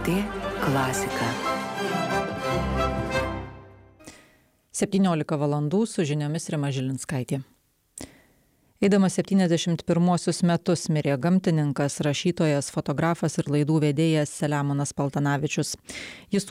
LRT klasika. 17 valandų su žiniomis Rima Žilinskaitė. Eidamas 71 metus mirė gamtininkas, rašytojas, fotografas ir laidų vedėjas Selemonas Paltanavičius. Jis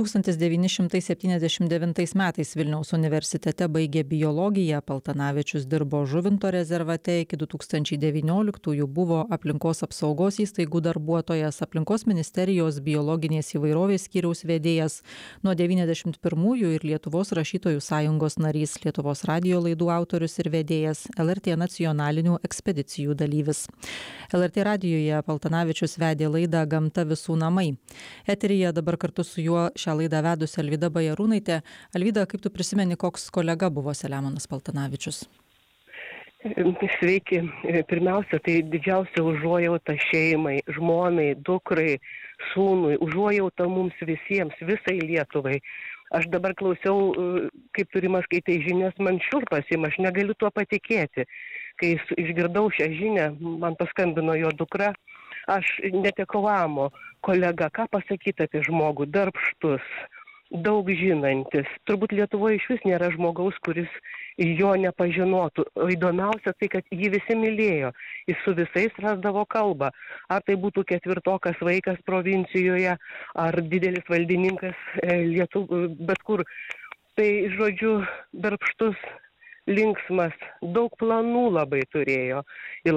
1979 metais Vilniaus universitete baigė biologiją, Paltanavičius dirbo Žuvinto rezervate, iki 2019 buvo aplinkos apsaugos įstaigų darbuotojas, aplinkos ministerijos biologinės įvairovės skyriaus vedėjas, nuo 91 ir Lietuvos rašytojų sąjungos narys, Lietuvos radijo laidų autorius ir vedėjas, LRT nacionalinį ekspedicijų dalyvis. LRT radijuje Paltanavičius vedė laidą Gamta visų namai. Eteryje dabar kartu su juo šią laidą vedusi Alvyda Bajarūnaitė. Alvyda, kaip tu prisimeni, koks kolega buvo Selemonas Paltanavičius? Sveiki. Pirmiausia, tai didžiausia užuojauta šeimai, žmonai, dukrai, sūnui, užuojauta mums visiems, visai Lietuvai. Aš dabar klausiau, kaip turimas skaitai žinias, man šiurpas ima, aš negaliu tuo patikėti. Kai išgirdau šią žinią, man paskambino jo dukra, aš netekau amo, kolega, ką pasakyti apie žmogų, darbštus, daug žinantis. Turbūt Lietuvoje iš vis nėra žmogaus, kuris jo nepažinotų. O įdomiausia tai, kad jį visi mylėjo. Jis su visais rasdavo kalbą. Ar tai būtų ketvirtokas vaikas provincijoje, ar didelis valdininkas bet kur. Tai, žodžiu, darbštus, linksmas, daug planų labai turėjo. Ir